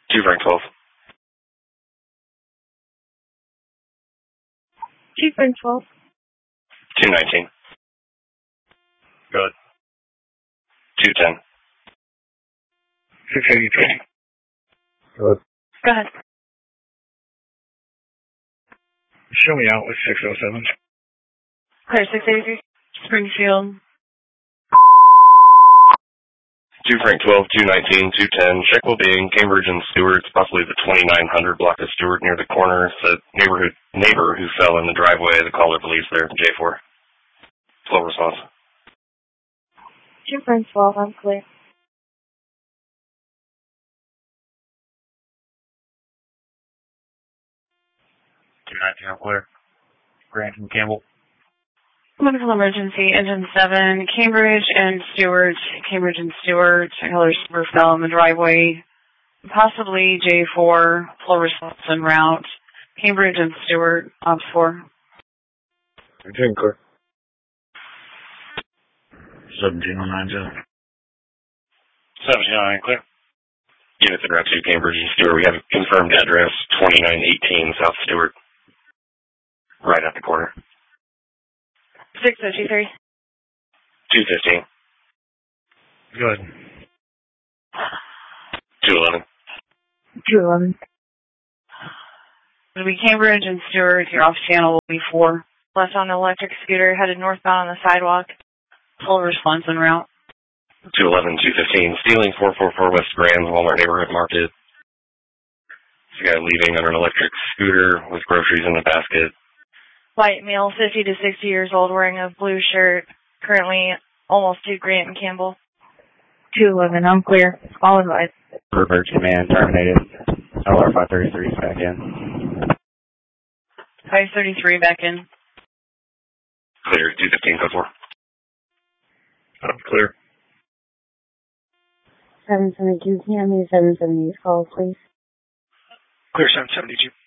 2 Frank 12. 2 Frank 12. 219. Good. 210. 683. Good. Go ahead. Show me out with 607. Clear 683. Springfield. 2 Frank 12, 219, 210. Check will be in Cambridge and Stewart, possibly the 2900 block of Stewart near the corner. It's a neighbor who fell in the driveway. The caller believes they're J4. Slow response. 2 Frank 12, I'm clear. 219, I'm clear. Grant from Campbell. Medical emergency, engine 7, Cambridge and Stewart. Cambridge and Stewart. Color super fell in the driveway. Possibly J4. Full response en route. Cambridge and Stewart. Ops 4. 13 clear. 17090. 1709, clear. Units en route to Cambridge and Stewart. We have a confirmed address, 2918 South Stewart. Right at the corner. 623. 215. Good. 211. 211. It'll be Cambridge and Stewart. Your off channel will be 4. Left on an electric scooter, headed northbound on the sidewalk. Full response en route. 211, 215. Stealing 444 West Grand, Walmart Neighborhood Market. This guy leaving on an electric scooter with groceries in a basket. White male, 50 to 60 years old, wearing a blue shirt. Currently almost due Grant and Campbell. 211, I'm clear. All advised. Reverse command terminated. LR 533 is back in. 533 back in. Clear, 215, code 4. I'm clear. 772, can you 778 call, please? Clear 772.